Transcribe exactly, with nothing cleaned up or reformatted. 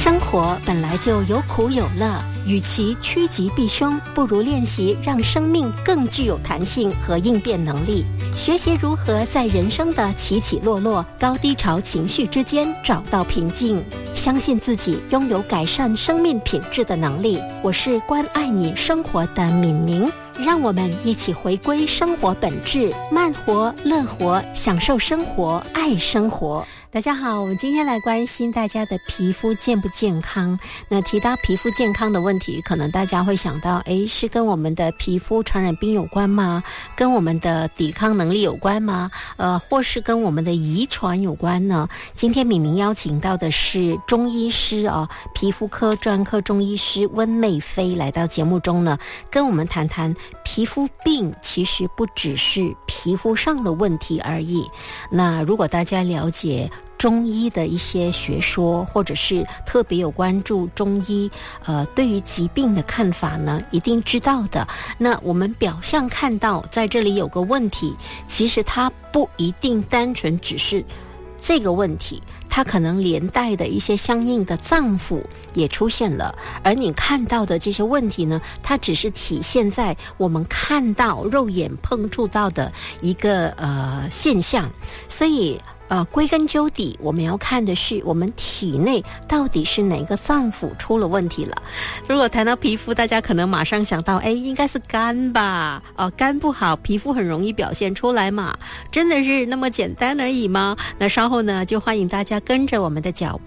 生活本来就有苦有乐，与其趋吉避凶，不如练习让生命更具有弹性和应变能力，学习如何在人生的起起落落、高低潮情绪之间找到平静，相信自己拥有改善生命品质的能力。我是关爱你生活的敏明，让我们一起回归生活本质，慢活、乐活，享受生活，爱生活。大家好，我们今天来关心大家的皮肤健不健康。那提到皮肤健康的问题，可能大家会想到，诶，是跟我们的皮肤传染病有关吗？跟我们的抵抗能力有关吗？呃，或是跟我们的遗传有关呢？今天敏明邀请到的是中医师啊，皮肤科专科中医师温媚妃来到节目中呢，跟我们谈谈皮肤病其实不只是皮肤上的问题而已。那如果大家了解中医的一些学说，或者是特别有关注中医呃对于疾病的看法呢，一定知道的。那我们表象看到在这里有个问题，其实它不一定单纯只是这个问题，它可能连带的一些相应的脏腑也出现了，而你看到的这些问题呢，它只是体现在我们看到肉眼碰触到的一个呃现象，所以呃，归根究底，我们要看的是我们体内到底是哪个脏腑出了问题了。如果谈到皮肤，大家可能马上想到，哎，应该是肝吧？哦，肝不好，皮肤很容易表现出来嘛？真的是那么简单而已吗？那稍后呢，就欢迎大家跟着我们的脚